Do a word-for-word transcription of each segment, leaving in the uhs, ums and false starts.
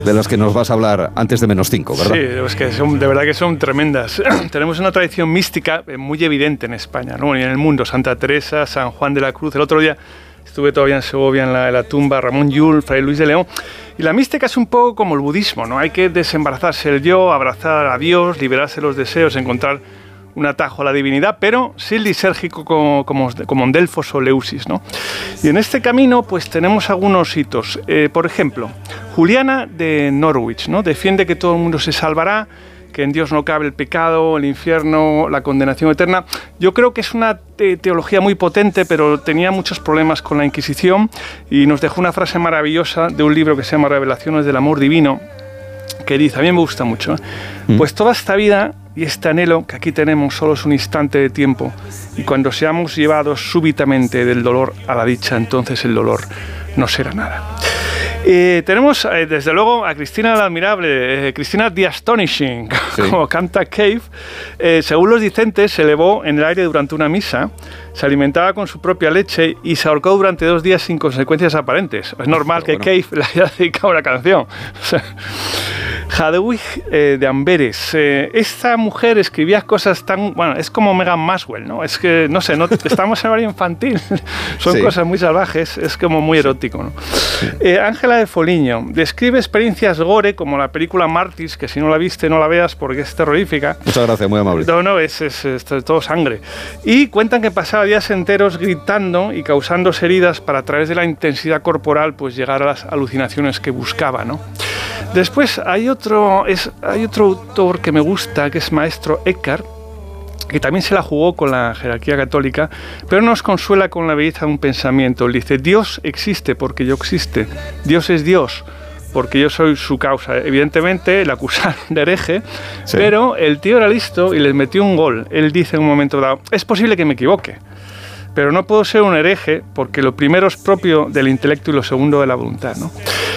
de las que nos vas a hablar antes de menos cinco, ¿verdad? Sí, es que son, de verdad que son tremendas. Tenemos una tradición mística muy evidente en España, ¿no? Y en el mundo. Santa Teresa, San Juan de la Cruz. El otro día estuve todavía en Segovia, en la, en la tumba Ramón Llull, Fray Luis de León. Y la mística es un poco como el budismo, ¿no? Hay que desembarazarse el yo, abrazar a Dios, liberarse los deseos, encontrar un atajo a la divinidad, pero sin lisérgico como, como, como en Delfos o Leusis, ¿no? Y en este camino pues tenemos algunos hitos. Eh, por ejemplo, Juliana de Norwich, ¿no? Defiende que todo el mundo se salvará, que en Dios no cabe el pecado, el infierno, la condenación eterna. Yo creo que es una te teología muy potente, pero tenía muchos problemas con la Inquisición y nos dejó una frase maravillosa de un libro que se llama Revelaciones del Amor Divino, que dice, a mí me gusta mucho, ¿eh? Mm. Pues toda esta vida y este anhelo que aquí tenemos solo es un instante de tiempo, y cuando seamos llevados súbitamente del dolor a la dicha, entonces el dolor no será nada. Eh, tenemos eh, desde luego a Cristina la Admirable, eh, Cristina the Astonishing, sí. Como canta Cave. Eh, según los dicentes, se elevó en el aire durante una misa, se alimentaba con su propia leche y se ahorcó durante dos días sin consecuencias aparentes. Es normal Pero que bueno. Cave le haya dedicado una canción. O sea, Jadwig eh, de Amberes. Eh, esta mujer escribía cosas tan... Bueno, es como Megan Maxwell, ¿no? Es que, no sé, no, estamos en horario infantil. Son sí. cosas muy salvajes, es como muy erótico, ¿no? Sí. Eh, Ángela de Foligno describe experiencias gore, como la película Mártires, que si no la viste, no la veas porque es terrorífica. Muchas gracias, muy amable. No, no, es, es, es, es todo sangre. Y cuentan que pasaba días enteros gritando y causándose heridas para, a través de la intensidad corporal, pues llegar a las alucinaciones que buscaba, ¿no? Después hay otro, es, hay otro autor que me gusta, que es Maestro Eckhart, que también se la jugó con la jerarquía católica, pero nos consuela con la belleza de un pensamiento. Él dice, Dios existe porque yo existe, Dios es Dios porque yo soy su causa. Evidentemente le acusaron de hereje, sí. Pero el tío era listo y les metió un gol. Él dice en un momento dado, es posible que me equivoque, pero no puedo ser un hereje porque lo primero es propio del intelecto y lo segundo de la voluntad, ¿no?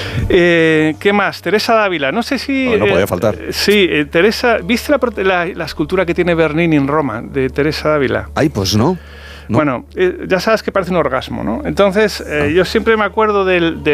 Eh, ¿Qué más? Teresa Dávila. No sé si... No, no podía faltar. Eh, sí, eh, Teresa... ¿Viste la, la, la escultura que tiene Bernini en Roma de Teresa Dávila? Ay, pues no. no. Bueno, eh, ya sabes que parece un orgasmo, ¿no? Entonces, eh, ah. yo siempre me acuerdo del... del